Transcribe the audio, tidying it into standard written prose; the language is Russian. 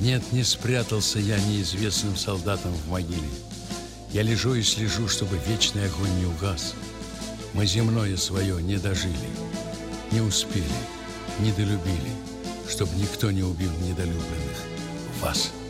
Нет, не спрятался я неизвестным солдатом в могиле. Я лежу и слежу, чтобы вечный огонь не угас. Мы земное свое не дожили, не успели, не долюбили, чтобы никто не убил недолюбленных вас.